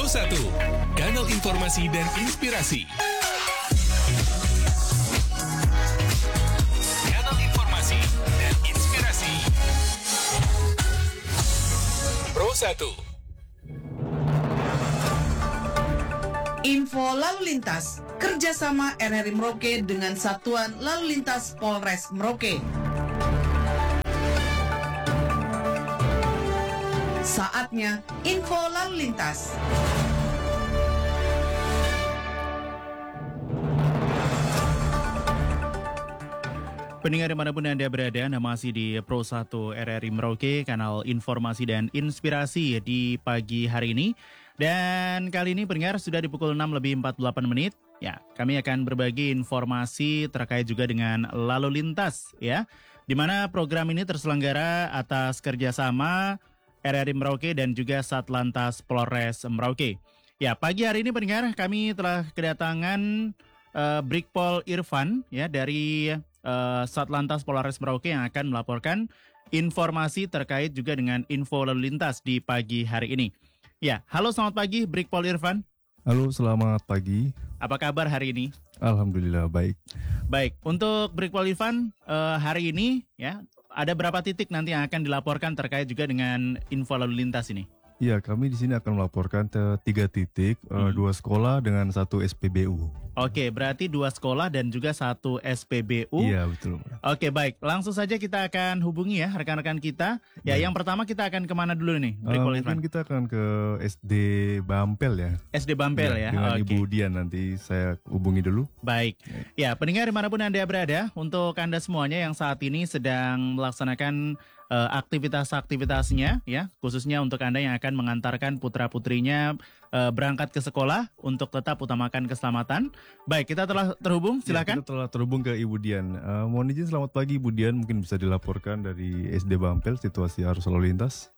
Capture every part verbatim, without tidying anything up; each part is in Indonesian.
Pro satu, kanal informasi dan inspirasi. Kanal informasi dan inspirasi. Pro satu. Info lalu lintas, kerjasama R R I Merauke dengan Satuan Lalu Lintas Polres Merauke. Saatnya info lalu lintas. Pendengar dimanapun Anda berada, Anda masih di Pro satu R R I Merauke, kanal informasi dan inspirasi di pagi hari ini. Dan kali ini pendengar sudah di pukul enam lebih empat puluh delapan menit. Ya, kami akan berbagi informasi terkait juga dengan lalu lintas, ya. Di mana program ini terselenggara atas kerjasama R R I Merauke dan juga Satlantas Polres Merauke. Ya, pagi hari ini pendengar kami telah kedatangan uh, Brigpol Irfan ya dari uh, Satlantas Polres Merauke yang akan melaporkan informasi terkait juga dengan info lalu lintas di pagi hari ini. Ya, halo selamat pagi Brigpol Irfan. Halo, selamat pagi. Apa kabar hari ini? Alhamdulillah baik. Baik, untuk Brigpol Irfan uh, hari ini ya ada berapa titik nanti yang akan dilaporkan terkait juga dengan info lalu lintas ini? Iya, kami di sini akan melaporkan ke tiga titik, hmm. uh, dua sekolah dengan satu S P B U. Oke, berarti dua sekolah dan juga satu S P B U. Iya, betul. Oke, baik. Langsung saja kita akan hubungi ya rekan-rekan kita. Ya, baik. Yang pertama kita akan kemana dulu nih? Uh, mungkin kita akan ke S D Bampel ya. S D Bampel ya. ya. Dengan Oke. Ibu Dian nanti saya hubungi dulu. Baik. Ya, pendengar dimanapun Anda berada, untuk Anda semuanya yang saat ini sedang melaksanakan uh, aktivitas-aktivitasnya ya, khususnya untuk Anda yang akan mengantarkan putra-putrinya uh, berangkat ke sekolah untuk tetap utamakan keselamatan. Baik, kita telah terhubung, silakan. Ya, kita telah terhubung ke Ibu Dian. Uh, mohon izin selamat pagi Ibu Dian, mungkin bisa dilaporkan dari S D Bampel situasi arus lalu lintas.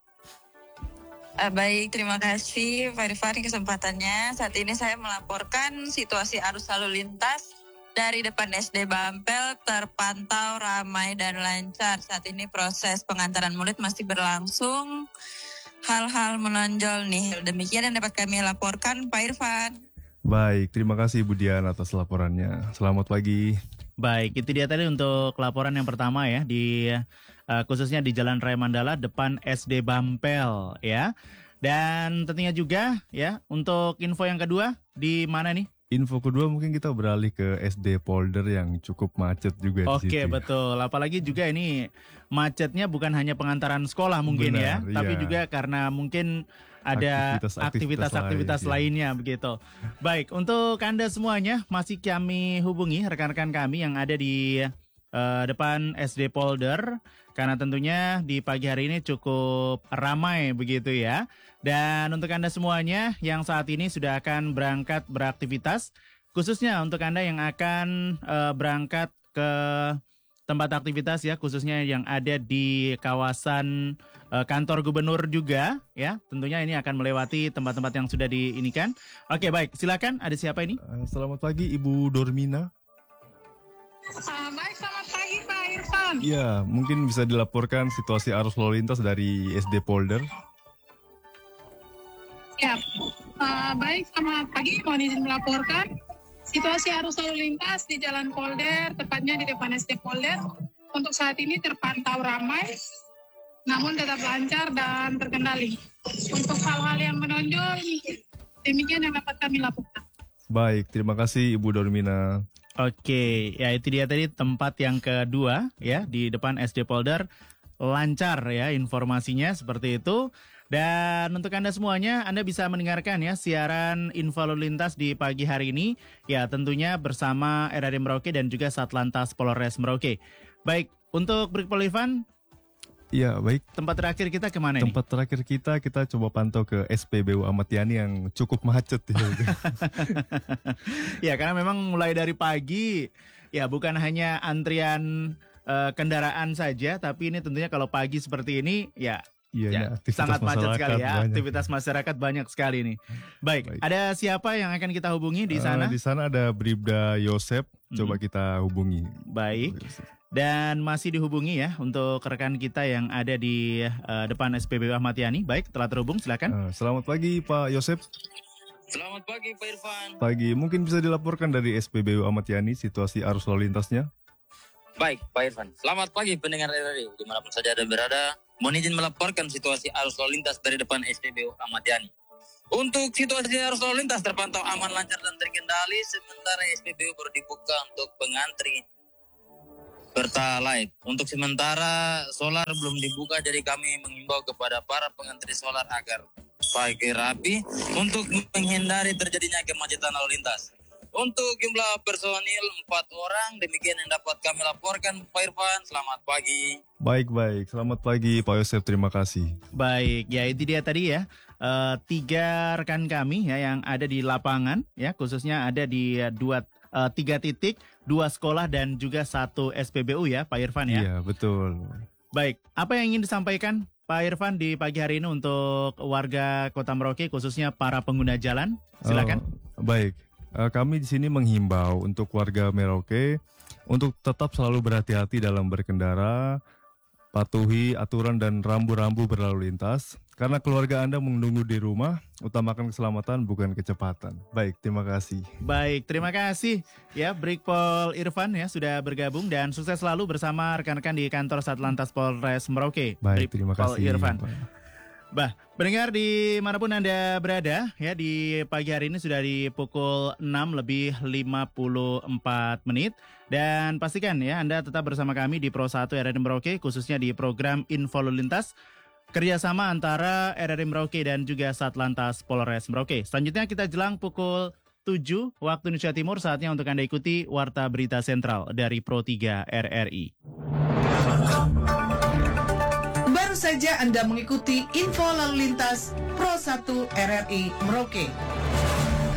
Uh, baik, terima kasih Pak Irfan kesempatannya. Saat ini saya melaporkan situasi arus lalu lintas dari depan S D Bampel terpantau ramai dan lancar. Saat ini proses pengantaran murid masih berlangsung. Hal-hal menonjol nih. Demikian yang dapat kami laporkan Pak Irfan. Baik, terima kasih Ibu Dian atas laporannya. Selamat pagi. Baik, itu dia tadi untuk laporan yang pertama ya di uh, khususnya di Jalan Raya Mandala depan S D Bampel ya. Dan tentunya juga ya untuk info yang kedua di mana nih? Info kedua mungkin kita beralih ke S D Polder yang cukup macet juga di Oke, situ. betul. Apalagi juga ini macetnya bukan hanya pengantaran sekolah mungkin Benar, ya, tapi iya. juga karena mungkin ada aktivitas-aktivitas lain, lainnya begitu. Baik, untuk Anda semuanya masih kami hubungi rekan-rekan kami yang ada di uh, depan S D Polder karena tentunya di pagi hari ini cukup ramai begitu ya. Dan untuk Anda semuanya yang saat ini sudah akan berangkat beraktivitas, khususnya untuk Anda yang akan uh, berangkat ke tempat aktivitas ya, khususnya yang ada di kawasan uh, kantor gubernur juga ya. Tentunya ini akan melewati tempat-tempat yang sudah diinikan. Oke, baik. Silakan, ada siapa ini? Uh, selamat pagi Ibu Dormina. Uh, baik, selamat pagi Pak Irfan. Iya, mungkin bisa dilaporkan situasi arus lalu lintas dari S D Polder. Ya, uh, baik, selamat pagi. Mohon izin melaporkan situasi arus lalu lintas di Jalan Polder, tepatnya di depan S D Polder. Untuk saat ini terpantau ramai, namun tetap lancar dan terkendali. Untuk hal-hal yang menonjol, demikian yang dapat kami lakukan. Baik, terima kasih Ibu Dormina. Oke, ya itu dia tadi tempat yang kedua ya di depan S D Polder. Lancar ya informasinya seperti itu. Dan untuk Anda semuanya, Anda bisa mendengarkan ya siaran info lalu lintas di pagi hari ini. Ya tentunya bersama R R I Merauke dan juga Satlantas Polres Merauke. Baik, untuk Brigpol Irfan. Iya, baik. Tempat terakhir kita kemana nih? Tempat terakhir kita, kita coba pantau ke S P B U Ahmad Yani yang cukup macet. Ya, ya karena memang mulai dari pagi, ya bukan hanya antrian uh, kendaraan saja, tapi ini tentunya kalau pagi seperti ini, ya, iya, ya sangat macet sekali ya. Banyak. Aktivitas masyarakat banyak sekali nih. Baik, Baik, ada siapa yang akan kita hubungi di sana? Uh, di sana ada Bribda Yosep, hmm. coba kita hubungi. Baik. Dan masih dihubungi ya untuk rekan kita yang ada di uh, depan S P B U Ahmad Yani. Baik, telah terhubung, silakan. Uh, selamat pagi Pak Yosep. Selamat pagi Pak Irfan. Pagi, mungkin bisa dilaporkan dari S P B U Ahmad Yani situasi arus lalu lintasnya? Baik Pak Irfan. Selamat pagi pendengar R R I dimanapun saja Anda berada. Mohon izin melaporkan situasi arus lalu lintas dari depan S P B U Ahmad Yani. Untuk situasi arus lalu lintas terpantau aman, lancar dan terkendali, sementara S P B U baru dibuka untuk pengantri Pertalite. Untuk sementara solar belum dibuka, jadi kami mengimbau kepada para pengantri solar agar pakai rapi untuk menghindari terjadinya kemacetan lalu lintas. Untuk jumlah personil empat orang, demikian yang dapat kami laporkan Pak Irfan. Selamat pagi. Baik-baik, selamat pagi Pak Yosef, terima kasih. Baik, ya itu dia tadi ya. Uh, tiga rekan kami ya yang ada di lapangan ya, khususnya ada di uh, dua uh, tiga titik, dua sekolah dan juga satu S P B U ya Pak Irfan ya. Iya, betul. Baik, apa yang ingin disampaikan Pak Irfan di pagi hari ini untuk warga Kota Merauke, khususnya para pengguna jalan? Silakan. Oh, baik, uh, kami di sini menghimbau untuk warga Merauke untuk tetap selalu berhati-hati dalam berkendara, patuhi aturan dan rambu-rambu berlalu lintas. Karena keluarga Anda menunggu di rumah, utamakan keselamatan bukan kecepatan. Baik, terima kasih. Baik, terima kasih ya Brigpol Irfan ya sudah bergabung dan sukses selalu bersama rekan-rekan di kantor Satlantas Polres Merauke. Baik, terima Brigpol kasih Irfan. Pak. Bah, pendengar dimanapun Anda berada ya, di pagi hari ini sudah di pukul enam lebih lima puluh empat menit. Dan pastikan ya Anda tetap bersama kami di Pro satu R R I Merauke, khususnya di program Info Lalu Lintas kerjasama antara R R I Merauke dan juga Satlantas Polres Merauke. Selanjutnya kita jelang pukul tujuh waktu Indonesia Timur, saatnya untuk Anda ikuti Warta Berita Sentral dari Pro tiga R R I. Baru saja Anda mengikuti Info Lalu Lintas Pro satu R R I Merauke.